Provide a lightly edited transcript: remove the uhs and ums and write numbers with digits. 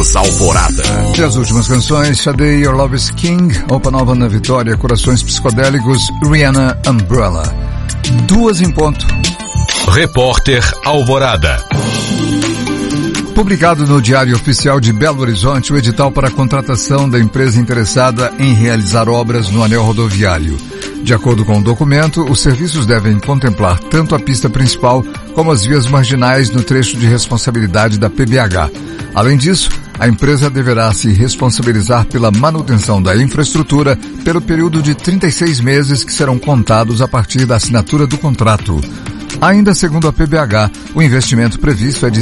Músicas Alvorada. E as últimas canções: Sade, Your Love is King, Opa Nova na Vitória, Corações Psicodélicos, Rihanna, Umbrella. 2 em ponto. Repórter Alvorada. Publicado no Diário Oficial de Belo Horizonte o edital para a contratação da empresa interessada em realizar obras no anel rodoviário. De acordo com o documento, os serviços devem contemplar tanto a pista principal como as vias marginais no trecho de responsabilidade da PBH. Além disso, a empresa deverá se responsabilizar pela manutenção da infraestrutura pelo período de 36 meses que serão contados a partir da assinatura do contrato. Ainda segundo a PBH, o investimento previsto é de